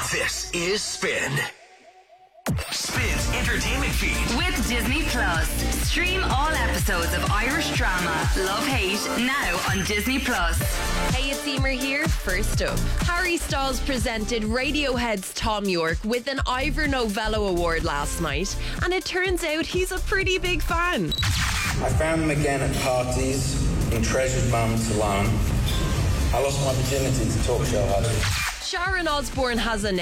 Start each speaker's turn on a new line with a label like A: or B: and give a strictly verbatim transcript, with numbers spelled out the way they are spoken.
A: This is Spin. Spin's entertainment feed
B: with Disney Plus. Stream all episodes of Irish drama Love Hate now on Disney Plus.
C: Hey, it's Emer here. First up, Harry Styles presented Radiohead's Thom Yorke with an Ivor Novello Award last night, and it turns out he's a pretty big fan.
D: I found them again at parties, in treasured moments alone. I lost my virginity to talk show host.
C: Sharon Osbourne has a